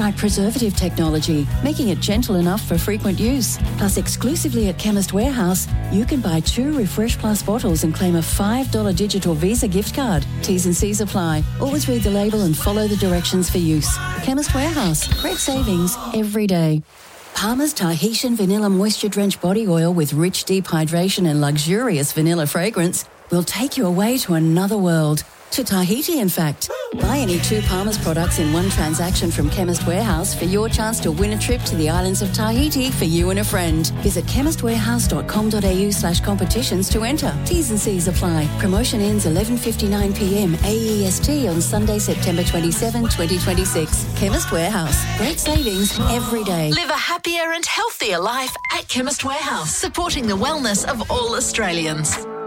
preservative technology, making it gentle enough for frequent use. Plus, exclusively at Chemist Warehouse, you can buy 2 Refresh Plus bottles and claim a $5 digital Visa gift card. T's and C's apply. Always read the label and follow the directions for use. Chemist Warehouse. Great savings every day. Palmer's Tahitian Vanilla Moisture Drenched Body Oil with rich deep hydration and luxurious vanilla fragrance will take you away to another world. To Tahiti, in fact. Buy any 2 Palmer's products in one transaction from Chemist Warehouse for your chance to win a trip to the islands of Tahiti for you and a friend. Visit chemistwarehouse.com.au/competitions to enter. T's and C's apply. Promotion ends 11:59 p.m. AEST on Sunday, September 27, 2026. Chemist Warehouse. Great savings every day. Live a happier and healthier life at Chemist Warehouse, supporting the wellness of all Australians.